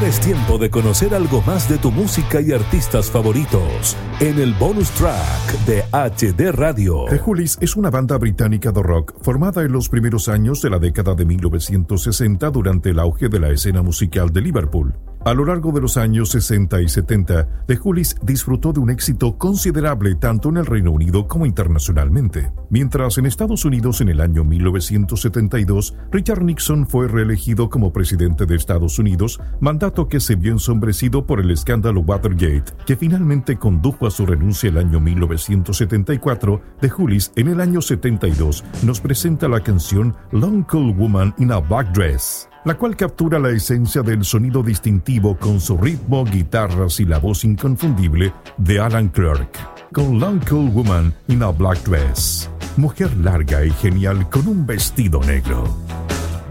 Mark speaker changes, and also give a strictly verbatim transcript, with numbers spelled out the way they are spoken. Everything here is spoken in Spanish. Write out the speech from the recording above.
Speaker 1: Ahora es tiempo de conocer algo más de tu música y artistas favoritos en el bonus track de H D Radio.
Speaker 2: The Hollies es una banda británica de rock formada en los primeros años de la década de mil novecientos sesenta durante el auge de la escena musical de Liverpool. A lo largo de los años sesenta y setenta, The Hollies disfrutó de un éxito considerable tanto en el Reino Unido como internacionalmente. Mientras en Estados Unidos en el año mil novecientos setenta y dos, Richard Nixon fue reelegido como presidente de Estados Unidos, mandato que se vio ensombrecido por el escándalo Watergate, que finalmente condujo a su renuncia el año mil novecientos setenta y cuatro, The Hollies en el año setenta y dos nos presenta la canción Long Cold Woman in a Black Dress, la cual captura la esencia del sonido distintivo con su ritmo, guitarras y la voz inconfundible de Alan Clark, con Long Cold Woman in a Black Dress, mujer larga y genial con un vestido negro.